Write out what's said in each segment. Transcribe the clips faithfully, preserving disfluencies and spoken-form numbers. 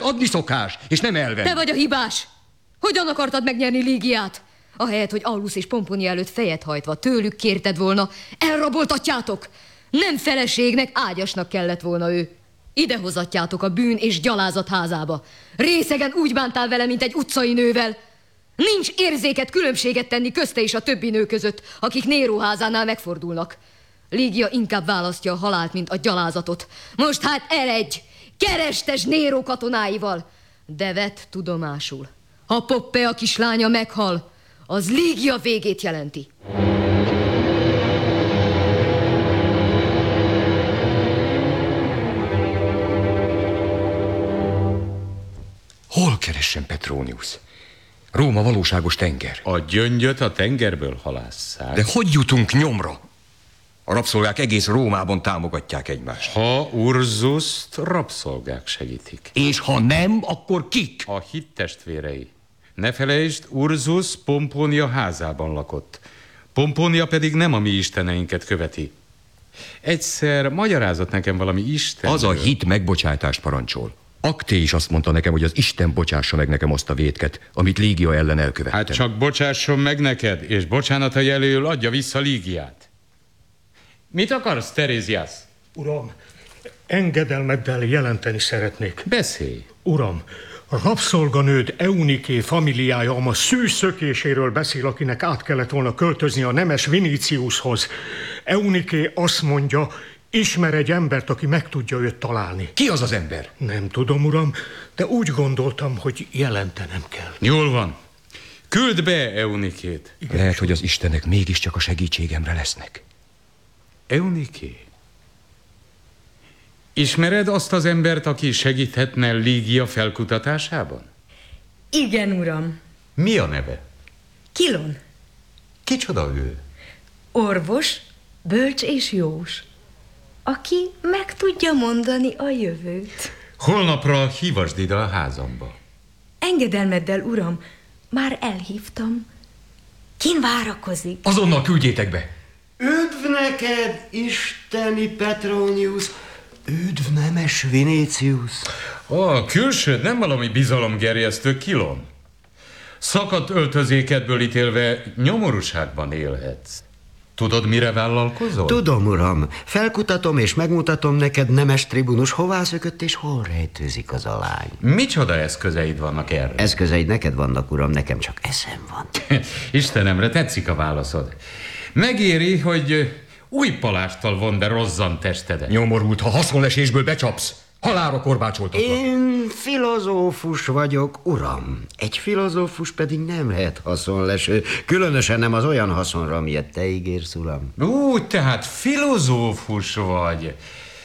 adni szokás, és nem elvenni. Te vagy a hibás! Hogyan akartad megnyerni Lígiát? Ahelyett, hogy Aulus és Pomponia előtt fejet hajtva tőlük kérted volna, elraboltatjátok! Nem feleségnek, ágyasnak kellett volna ő. Ide hozatjátok a bűn és gyalázat házába. Részegen úgy bántál vele, mint egy utcai nővel. Nincs érzéket, különbséget tenni közte és a többi nő között, akik Néró házánál megfordulnak. Lígia inkább választja a halált, mint a gyalázatot. Most hát eredj! Kerestes Néró katonáival! De vedd tudomásul, ha Poppea kislánya meghal, az Lígia végét jelenti. Hol keressen Petronius? Róma valóságos tenger. A gyöngyöt a tengerből halásszák. De hogy jutunk nyomra? A rabszolgák egész Rómában támogatják egymást. Ha Urzust rabszolgák segítik. És ha nem, akkor kik? A hittestvérei. Ne felejtsd, Urzus Pomponia házában lakott. Pomponia pedig nem a mi isteneinket követi. Egyszer magyarázott nekem valami isten. Az a hit megbocsátást parancsol. Akté is azt mondta nekem, hogy az Isten bocsássa meg nekem azt a vétket, amit Lígia ellen elkövettem. Hát csak bocsásson meg neked, és bocsánata jelöl adja vissza Lígiát. Mit akarsz, Teréziász? Uram, engedelmeddel jelenteni szeretnék. Beszélj. Uram, a rabszolganőd Euniké familiája ama szűszökéséről beszél, akinek át kellett volna költözni a nemes Viniciushoz. Euniké azt mondja, ismer egy embert, aki meg tudja őt találni. Ki az az ember? Nem tudom, uram, de úgy gondoltam, hogy jelentenem kell. Jól van. Küld be Eunikét. Igen, Lehet, hogy az istenek mégiscsak a segítségemre lesznek. Euniké, ismered azt az embert, aki segíthetne Lígia felkutatásában? Igen, uram. Mi a neve? Kilon. Kicsoda ő? Orvos, bölcs és jós, aki meg tudja mondani a jövőt. Holnapra hívasd ide a házamba. Engedelmeddel, uram, már elhívtam. Kin várakozik? Azonnal küldjétek be! Üdv neked, isteni Petronius! Üdv nemes Vinicius! A külsőd nem valami bizalomgerjesztő, Kilon. Szakadt öltözékedből ítélve nyomorúságban élhetsz. Tudod, mire vállalkozol? Tudom, uram. Felkutatom és megmutatom neked, nemes tribunus, hová szökött és hol rejtőzik az a lány. Micsoda eszközeid vannak erre? Eszközeid neked vannak, uram, nekem csak eszem van. Istenemre tetszik a válaszod. Megéri, hogy új palásttal von be rozzant testedet. Nyomorult, ha haszonlesésből becsapsz, halálra korbácsoltatlak. Én filozófus vagyok, uram. Egy filozófus pedig nem lehet haszonleső. Különösen nem az olyan haszonra, amilyet te ígérsz, uram. Úgy, tehát filozófus vagy.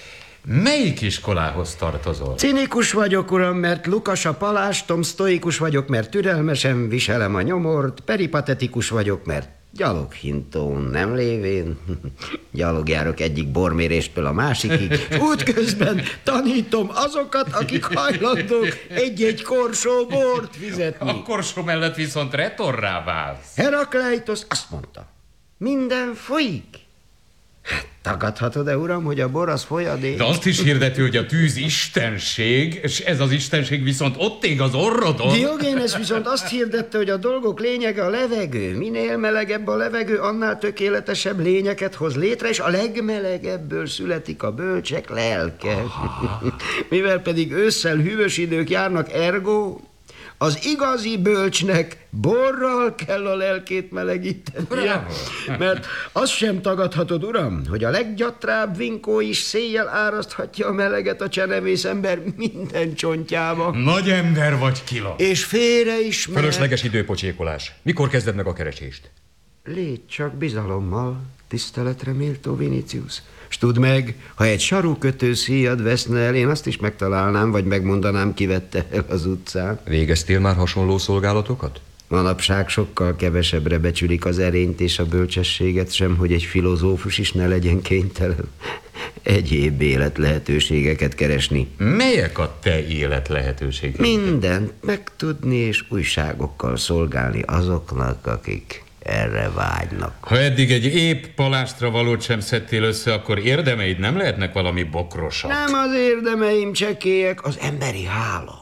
Melyik iskolához tartozol? Cinikus vagyok, uram, mert lukas a palástom, sztoikus vagyok, mert türelmesen viselem a nyomort, peripatetikus vagyok, mert gyaloghintón nem lévén, gyalogjárok egyik borméréstől a másikig, útközben tanítom azokat, akik hajlandók egy-egy korsó bort fizetni. A korsó mellett viszont retorrá válsz. Herakleitos azt mondta, minden folyik. Hát, tagadhatod-e, uram, hogy a bor az folyadék? De azt is hirdeti, hogy a tűz istenség, és ez az istenség viszont ott ég az orrodon. Diogénes viszont azt hirdette, hogy a dolgok lényege a levegő. Minél melegebb a levegő, annál tökéletesebb lényeket hoz létre, és a legmelegebből születik a bölcsek lelke. Mivel pedig ősszel hűvös idők járnak, ergo az igazi bölcsnek borral kell a lelkét melegítenie. Mert azt sem tagadhatod, uram, hogy a leggyatrább vinkó is széjjel áraszthatja a meleget a csenevész ember minden csontjába. Nagy ember vagy, Kilon. És félre is mehet. Fölösleges időpocsékolás. Mikor kezded meg a keresést? Légy csak bizalommal, tiszteletre méltó Vinicius. S tudd meg, ha egy sarúkötő szíjad veszne el, én azt is megtalálnám, vagy megmondanám, ki vette el az utcán. Végeztél már hasonló szolgálatokat? Manapság sokkal kevesebbre becsülik az erényt és a bölcsességet sem, hogy egy filozófus is ne legyen kénytelen egyéb élet lehetőségeket keresni. Melyek a te élet lehetőségek? Mindent megtudni és újságokkal szolgálni azoknak, akik erre vágynak. Ha eddig egy épp palástra valót sem szedtél össze, akkor érdemeid nem lehetnek valami bokrosak. Nem az érdemeim csekélyek, az emberi hála.